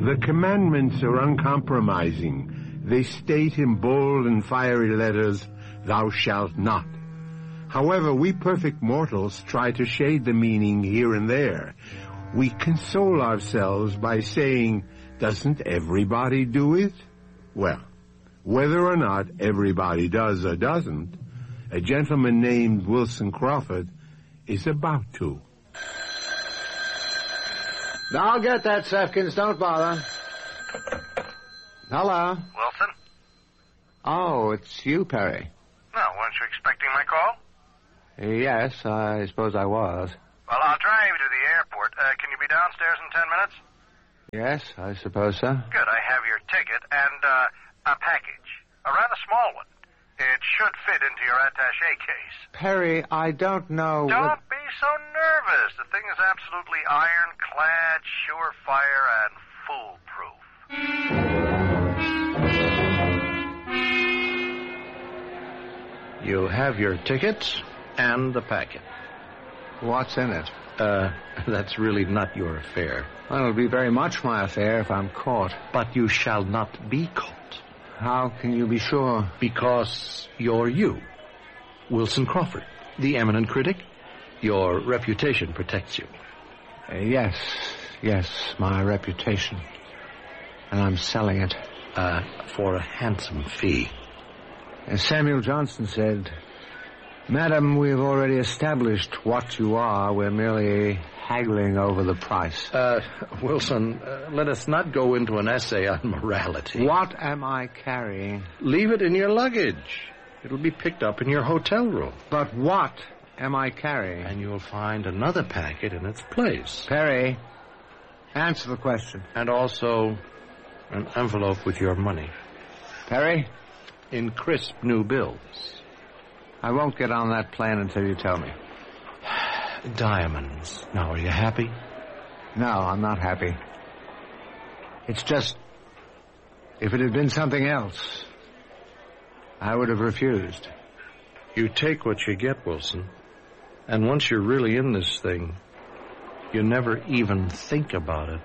The commandments are uncompromising. They state in bold and fiery letters, "Thou shalt not." However, we perfect mortals try to shade the meaning here and there. We console ourselves by saying, "Doesn't everybody do it?" Well, whether or not everybody does or doesn't, a gentleman named Wilson Crawford is about to. I'll get that, Sefkins. Don't bother. Hello? Wilson? Oh, it's you, Perry. No, weren't you expecting my call? Yes, I suppose I was. Well, I'll drive you to the airport. Can you be downstairs in 10 minutes? Yes, I suppose so. Good, I have your ticket and a package. A rather small one. It should fit into your attaché case. Perry, I don't know Don't be so nervous. The thing is absolutely ironclad, surefire, and foolproof. You have your ticket and the packet. What's in it? That's really not your affair. Well, it'll be very much my affair if I'm caught. But you shall not be caught. How can you be sure? Because you're you, Wilson Crawford, the eminent critic. Your reputation protects you. Yes, my reputation. And I'm selling it. For a handsome fee. As Samuel Johnson said, "Madam, we've already established what you are. We're merely haggling over the price." Wilson, let us not go into an essay on morality. What am I carrying? Leave it in your luggage. It'll be picked up in your hotel room. But what am I carrying? And you'll find another packet in its place. Perry, answer the question. And also an envelope with your money. Perry? In crisp new bills. I won't get on that plane until you tell me. Diamonds. Now, are you happy? No, I'm not happy. It's just, if it had been something else, I would have refused. You take what you get, Wilson. And once you're really in this thing, you never even think about it.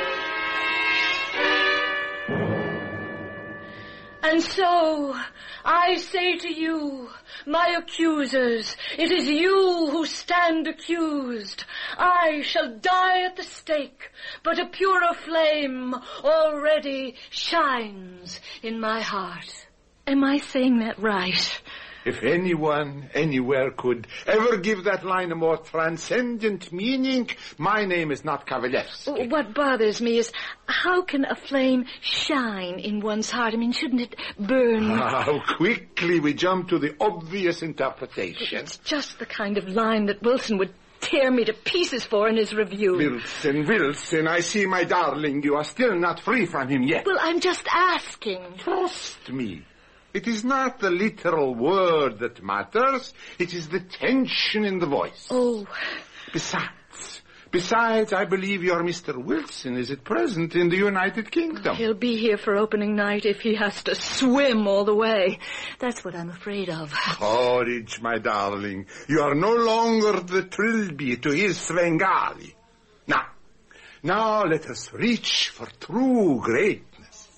And so, I say to you, my accusers, it is you who stand accused. I shall die at the stake, but a purer flame already shines in my heart. Am I saying that right? If anyone, anywhere could ever give that line a more transcendent meaning, my name is not Kavalevsky. What bothers me is, how can a flame shine in one's heart? I mean, shouldn't it burn? How quickly we jump to the obvious interpretation. It's just the kind of line that Wilson would tear me to pieces for in his review. Wilson, I see, my darling, you are still not free from him yet. Well, I'm just asking. Trust me. It is not the literal word that matters. It is the tension in the voice. Oh. Besides, I believe your Mr. Wilson is at present in the United Kingdom. He'll be here for opening night if he has to swim all the way. That's what I'm afraid of. Courage, my darling. You are no longer the Trilby to his Svengali. Now let us reach for true greatness.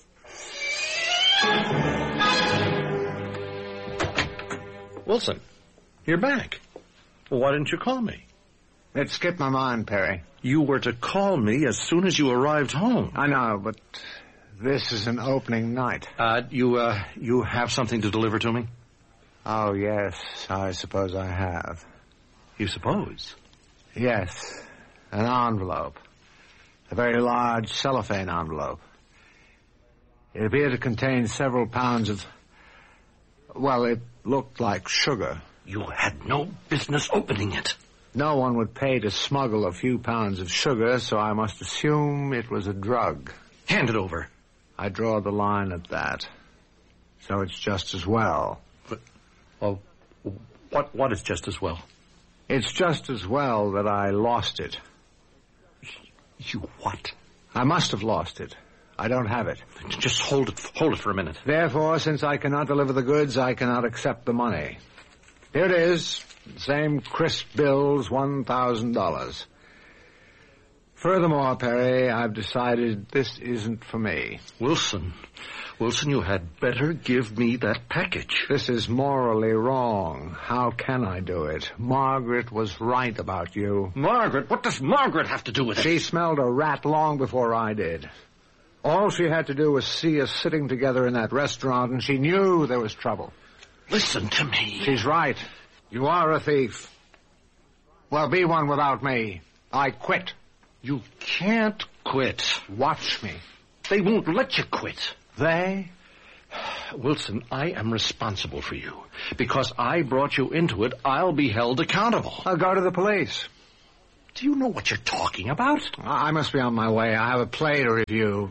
Wilson, you're back. Well, why didn't you call me? It skipped my mind, Perry. You were to call me as soon as you arrived home. I know, but this is an opening night. You have something to deliver to me? Oh, yes, I suppose I have. You suppose? Yes, an envelope. A very large cellophane envelope. It appeared to contain several pounds of... Well, it looked like sugar. You had no business opening it. No one would pay to smuggle a few pounds of sugar, so I must assume it was a drug. Hand it over. I draw the line at that. So it's just as well. But, well, what is just as well? It's just as well that I lost it. You what? I must have lost it. I don't have it. Just hold it for a minute. Therefore, since I cannot deliver the goods, I cannot accept the money. Here it is. Same crisp bills, $1,000. Furthermore, Perry, I've decided this isn't for me. Wilson, you had better give me that package. This is morally wrong. How can I do it? Margaret was right about you. Margaret? What does Margaret have to do with it? She smelled a rat long before I did. All she had to do was see us sitting together in that restaurant, and she knew there was trouble. Listen to me. She's right. You are a thief. Well, be one without me. I quit. You can't quit. Watch me. They won't let you quit. They? Wilson, I am responsible for you. Because I brought you into it, I'll be held accountable. I'll go to the police. Do you know what you're talking about? I must be on my way. I have a play to review.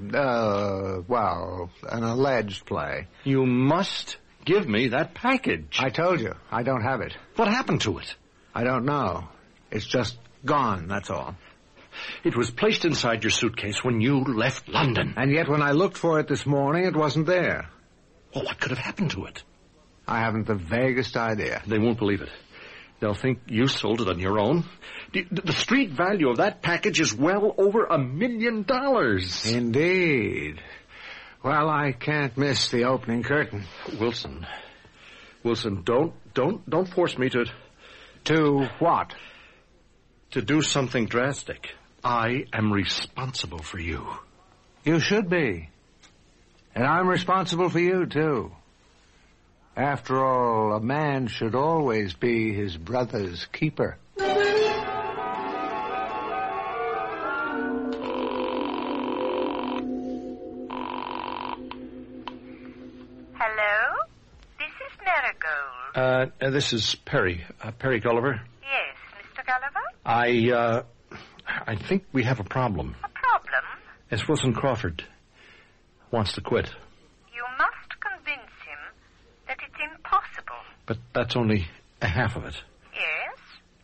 An alleged play. You must give me that package. I told you, I don't have it. What happened to it? I don't know. It's just gone, that's all. It was placed inside your suitcase when you left London. And yet when I looked for it this morning, it wasn't there. Well, what could have happened to it? I haven't the vaguest idea. They won't believe it. They'll think you sold it on your own. The street value of that package is well over $1 million. Indeed. Well, I can't miss the opening curtain. Wilson, don't force me to... To what? To do something drastic. I am responsible for you. You should be. And I'm responsible for you, too. After all, a man should always be his brother's keeper. Hello? This is Marigold. This is Perry. Perry Gulliver. Yes, Mr. Gulliver? I think we have a problem. A problem? Yes, Wilson Crawford wants to quit. You must convince him that it's impossible. But that's only a half of it. Yes?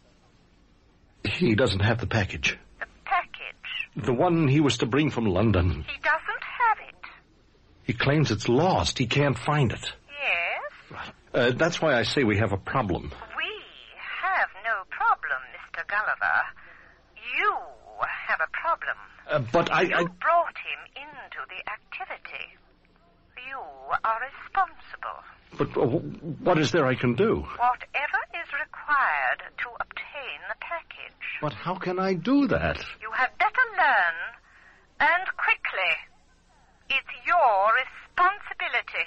He doesn't have the package. The package? The one he was to bring from London. He doesn't have it. He claims it's lost. He can't find it. Yes? That's why I say we have a problem. We have no problem, Mr. Gulliver. You have a problem. But You brought him into the activity. You are responsible. But what is there I can do? Whatever is required to obtain the package. But how can I do that? You had better learn, and quickly. It's your responsibility.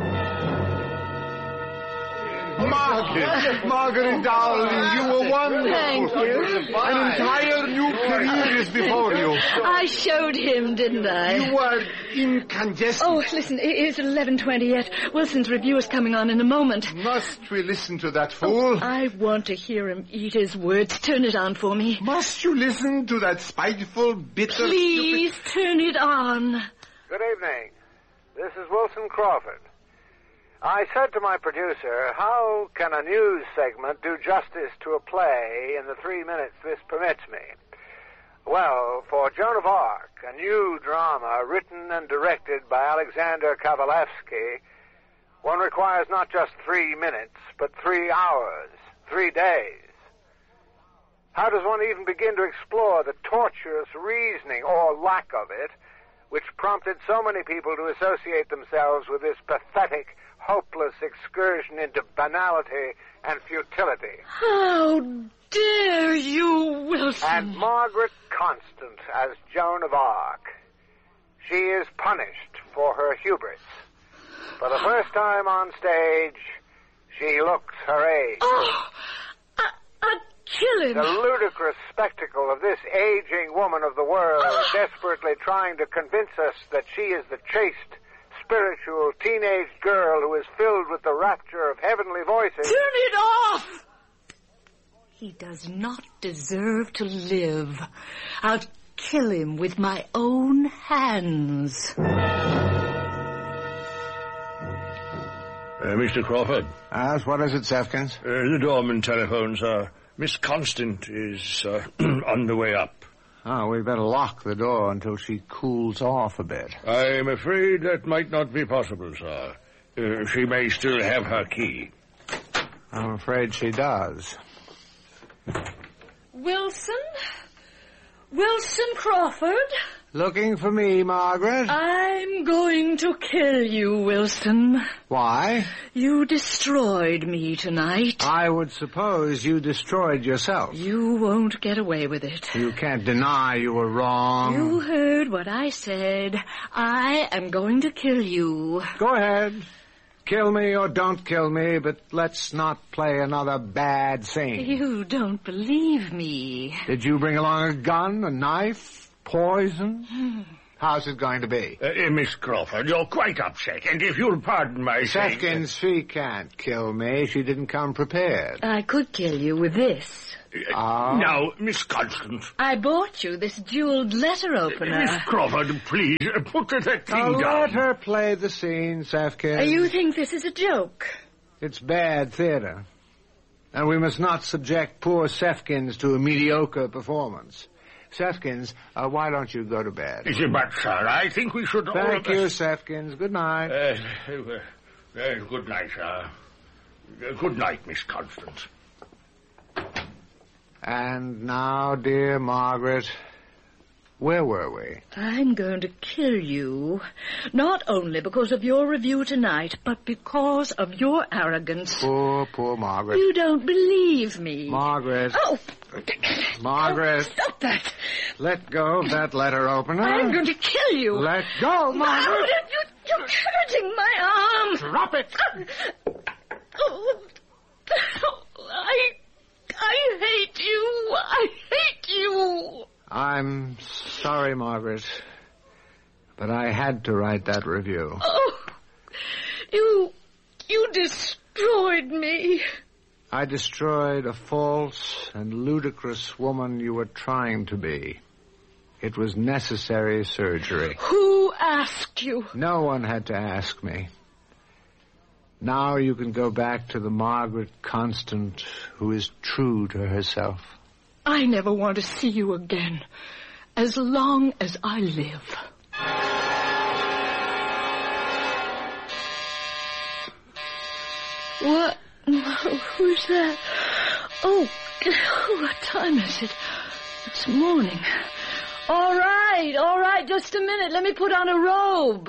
Margaret, darling, you were wonderful. Thank you. An entire new career is before you. I showed him, didn't I? You were incandescent. Oh, listen, it's 11:20 yet. Wilson's review is coming on in a moment. Must we listen to that fool? I want to hear him eat his words. Turn it on for me. Must you listen to that spiteful, bitter, Please, turn it on. Good evening. This is Wilson Crawford. I said to my producer, how can a news segment do justice to a play in the 3 minutes this permits me? Well, for Joan of Arc, a new drama written and directed by Alexander Kavalevsky, one requires not just 3 minutes, but 3 hours, 3 days. How does one even begin to explore the tortuous reasoning, or lack of it, which prompted so many people to associate themselves with this pathetic, hopeless excursion into banality and futility? How dare you, Wilson? And Margaret Constant as Joan of Arc. She is punished for her hubris. For the first time on stage, she looks her age. Oh, I'd kill him. The ludicrous spectacle of this aging woman of the world desperately trying to convince us that she is the chaste, spiritual teenage girl who is filled with the rapture of heavenly voices. Turn it off! He does not deserve to live. I'll kill him with my own hands. Mr. Crawford. What is it, Sefkins? The doorman telephones. Miss Constant is on the way up. Oh, we better lock the door until she cools off a bit. I'm afraid that might not be possible, sir. She may still have her key. I'm afraid she does. Wilson? Wilson Crawford? Looking for me, Margaret? I'm going to kill you, Wilson. Why? You destroyed me tonight. I would suppose you destroyed yourself. You won't get away with it. You can't deny you were wrong. You heard what I said. I am going to kill you. Go ahead. Kill me or don't kill me, but let's not play another bad scene. You don't believe me. Did you bring along a gun, a knife, poison? How's it going to be? Miss Crawford, you're quite upset, and if you'll pardon my saying... Sefkins, she can't kill me. She didn't come prepared. I could kill you with this. Now, Miss Constance... I bought you this jeweled letter opener. Miss Crawford, please, put that thing down. Let her play the scene, Sefkins. You think this is a joke? It's bad theater. And we must not subject poor Sefkins to a mediocre performance. Sefkins, why don't you go to bed? But, sir, I think we should... Thank you, Sefkins. Good night. Good night, sir. Good night, Miss Constance. And now, dear Margaret, where were we? I'm going to kill you, not only because of your review tonight, but because of your arrogance. Poor Margaret. You don't believe me. Margaret. Oh! Margaret. Oh, stop that. Let go of that letter opener. I'm going to kill you. Let go, Margaret. You're hurting my arm. Drop it. Oh, I hate you. I hate you. I'm sorry, Margaret, but I had to write that review. Oh, you destroyed me. I destroyed a false and ludicrous woman you were trying to be. It was necessary surgery. Who asked you? No one had to ask me. Now you can go back to the Margaret Constant who is true to herself. I never want to see you again, as long as I live. What? Who's that? Oh, what time is it? It's morning. All right, just a minute. Let me put on a robe.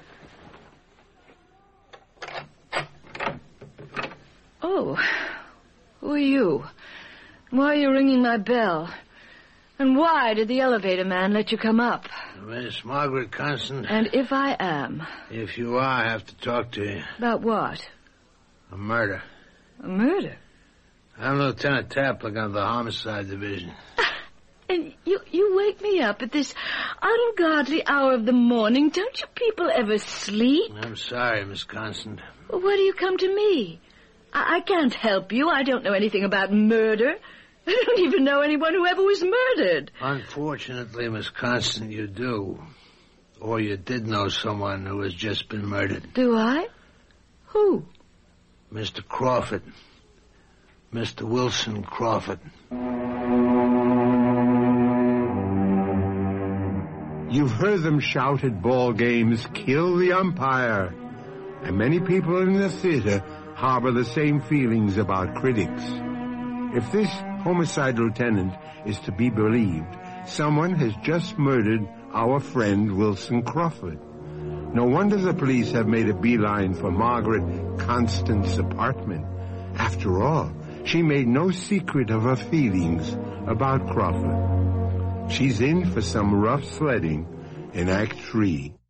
Oh, who are you? Why are you ringing my bell? And why did the elevator man let you come up? Miss Margaret Constant. And if I am? If you are, I have to talk to you. About what? A murder. A murder? I'm Lieutenant Taplock of the Homicide Division. And you wake me up at this ungodly hour of the morning. Don't you people ever sleep? I'm sorry, Miss Constant. Well, why do you come to me? I can't help you. I don't know anything about murder. I don't even know anyone who ever was murdered. Unfortunately, Miss Constant, you do. Or you did know someone who has just been murdered. Do I? Who? Mr. Crawford. Mr. Wilson Crawford. You've heard them shout at ball games, "Kill the umpire." And many people in the theater harbor the same feelings about critics. If this homicide lieutenant is to be believed, someone has just murdered our friend Wilson Crawford. No wonder the police have made a beeline for Margaret Constant's apartment. After all, she made no secret of her feelings about Crawford. She's in for some rough sledding in Act 3.